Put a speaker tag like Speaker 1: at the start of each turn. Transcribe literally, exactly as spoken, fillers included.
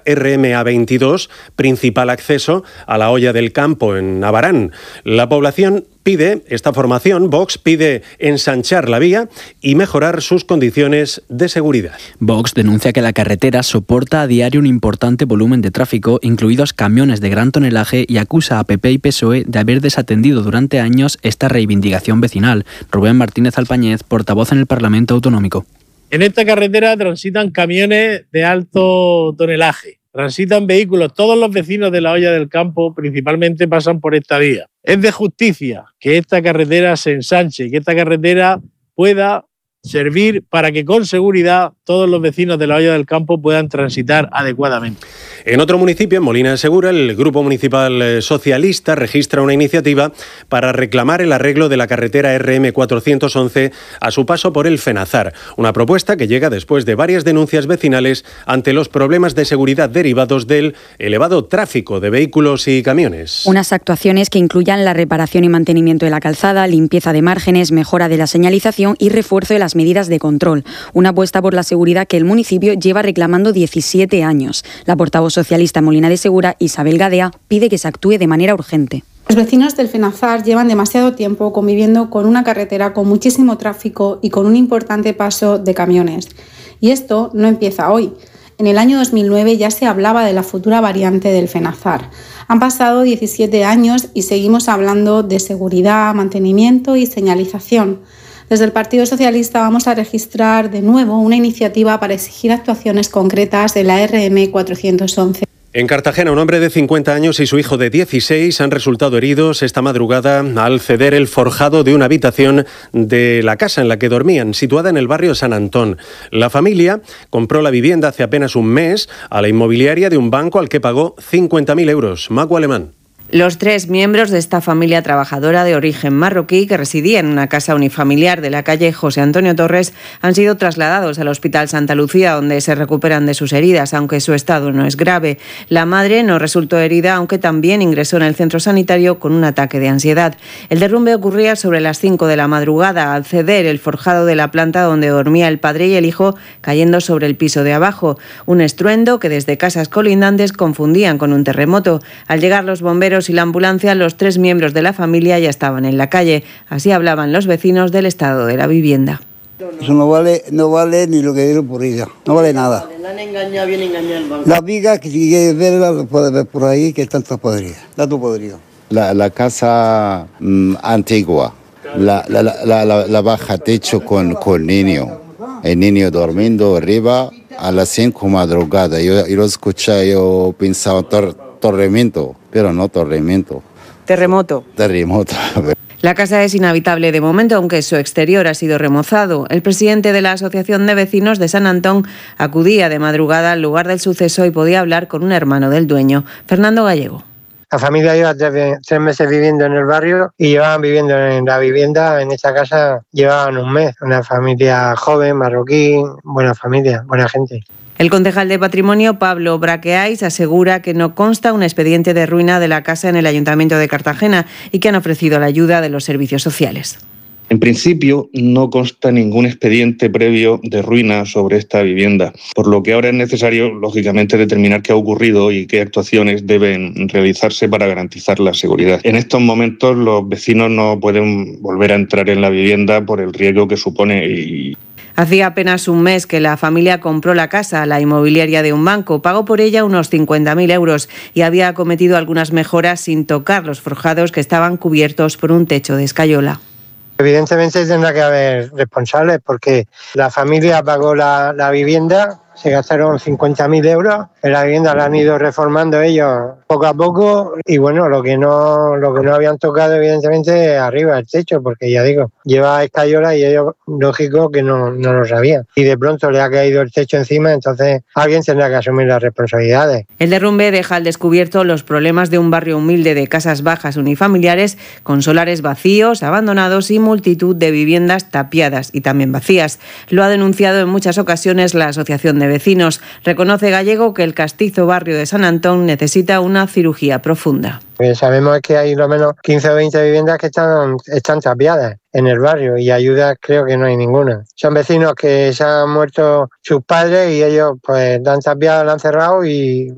Speaker 1: R M A veintidós, principal acceso a la Hoya del Campo en Abarán. La población pide esta formación, Vox pide ensanchar la vía y mejorar sus condiciones de seguridad.
Speaker 2: Vox denuncia que la carretera soporta a diario un importante volumen de tráfico, incluidos camiones de gran tonelaje, y acusa a P P y P S O E de haber desatendido durante años esta reivindicación vecinal. Rubén Martínez Alpañez, portavoz en el Parlamento Autonómico.
Speaker 3: En esta carretera transitan camiones de alto tonelaje, transitan vehículos. Todos los vecinos de la Hoya del Campo principalmente pasan por esta vía. Es de justicia que esta carretera se ensanche y que esta carretera pueda servir para que con seguridad todos los vecinos de la Hoya del Campo puedan transitar adecuadamente.
Speaker 1: En otro municipio, en Molina de Segura, el Grupo Municipal Socialista registra una iniciativa para reclamar el arreglo de la carretera R M cuatrocientos once a su paso por el Fenazar. Una propuesta que llega después de varias denuncias vecinales ante los problemas de seguridad derivados del elevado tráfico de vehículos y camiones.
Speaker 4: Unas actuaciones que incluyan la reparación y mantenimiento de la calzada, limpieza de márgenes, mejora de la señalización y refuerzo de las medidas de control. Una apuesta por la seguridad que el municipio lleva reclamando diecisiete años. La portavoz socialista en Molina de Segura, Isabel Gadea, pide que se actúe de manera urgente.
Speaker 5: Los vecinos del Fenazar llevan demasiado tiempo conviviendo con una carretera con muchísimo tráfico y con un importante paso de camiones. Y esto no empieza hoy. En el año dos mil nueve ya se hablaba de la futura variante del Fenazar. Han pasado diecisiete años y seguimos hablando de seguridad, mantenimiento y señalización. Desde el Partido Socialista vamos a registrar de nuevo una iniciativa para exigir actuaciones concretas en la R M cuatrocientos once.
Speaker 1: En Cartagena, un hombre de cincuenta años y su hijo de dieciséis han resultado heridos esta madrugada al ceder el forjado de una habitación de la casa en la que dormían, situada en el barrio San Antón. La familia compró la vivienda hace apenas un mes a la inmobiliaria de un banco al que pagó cincuenta mil euros. Macu Alemán.
Speaker 6: Los tres miembros de esta familia trabajadora de origen marroquí que residía en una casa unifamiliar de la calle José Antonio Torres han sido trasladados al Hospital Santa Lucía, donde se recuperan de sus heridas, aunque su estado no es grave. La madre no resultó herida, aunque también ingresó en el centro sanitario con un ataque de ansiedad. El derrumbe ocurría sobre las cinco de la madrugada, al ceder el forjado de la planta donde dormía el padre y el hijo, cayendo sobre el piso de abajo. Un estruendo que desde casas colindantes confundían con un terremoto. Al llegar los bomberos y la ambulancia, los tres miembros de la familia ya estaban en la calle. Así hablaban los vecinos del estado de la vivienda.
Speaker 7: Eso no vale, no vale ni lo que dieron por ella, no vale nada.
Speaker 8: La han engañado, bien engañado el banco.
Speaker 7: La viga, que si quieres verla, lo puedes ver por ahí, que están todas podridas, está todo podrido.
Speaker 9: La, la casa mmm, antigua, la, la, la, la, la baja techo con, con niño, el niño durmiendo arriba a las cinco madrugada. Yo, yo lo escuché, yo pensaba tor, tormento, pero no tormento.
Speaker 6: Terremoto.
Speaker 9: Terremoto.
Speaker 6: La casa es inhabitable de momento, aunque su exterior ha sido remozado. El presidente de la Asociación de Vecinos de San Antón acudía de madrugada al lugar del suceso y podía hablar con un hermano del dueño, Fernando Gallego.
Speaker 10: La familia lleva tres, tres meses viviendo en el barrio y llevaban viviendo en la vivienda, en esta casa, llevaban un mes. Una familia joven, marroquí, buena familia, buena gente.
Speaker 6: El concejal de Patrimonio, Pablo Braqueais, asegura que no consta un expediente de ruina de la casa en el Ayuntamiento de Cartagena y que han ofrecido la ayuda de los servicios sociales.
Speaker 11: En principio, no consta ningún expediente previo de ruina sobre esta vivienda, por lo que ahora es necesario, lógicamente, determinar qué ha ocurrido y qué actuaciones deben realizarse para garantizar la seguridad. En estos momentos, los vecinos no pueden volver a entrar en la vivienda por el riesgo que supone y
Speaker 6: Hacía apenas un mes que la familia compró la casa a la inmobiliaria de un banco, pagó por ella unos cincuenta mil euros y había acometido algunas mejoras sin tocar los forjados que estaban cubiertos por un techo de escayola.
Speaker 10: Evidentemente tendrá que haber responsables porque la familia pagó la, la vivienda, se gastaron cincuenta mil euros, en la vivienda la han ido reformando ellos poco a poco y bueno, lo que no lo que no habían tocado evidentemente es arriba el techo, porque ya digo, lleva escayola y ellos lógico que no, no lo sabían. Y de pronto le ha caído el techo encima, entonces alguien tendrá que asumir las responsabilidades.
Speaker 6: El derrumbe deja al descubierto los problemas de un barrio humilde de casas bajas unifamiliares con solares vacíos, abandonados y multitud de viviendas tapiadas y también vacías. Lo ha denunciado en muchas ocasiones la Asociación de Vecinos. Reconoce Gallego que el castizo barrio de San Antón necesita una cirugía profunda.
Speaker 10: Sabemos que hay lo menos quince o veinte viviendas que están, están tapiadas en el barrio y ayuda creo que no hay ninguna. Son vecinos que se han muerto sus padres y ellos pues la han tapiado, la han cerrado y